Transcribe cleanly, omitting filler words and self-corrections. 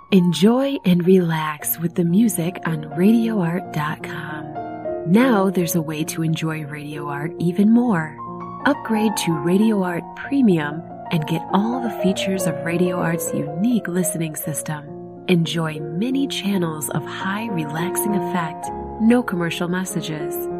Enjoy and relax with the music on RadioArt.com. Now there's a way to enjoy Radio Art even more. Upgrade to Radio Art Premium and get all the features of Radio Art's unique listening system. Enjoy many channels of high relaxing effect, no commercial messages,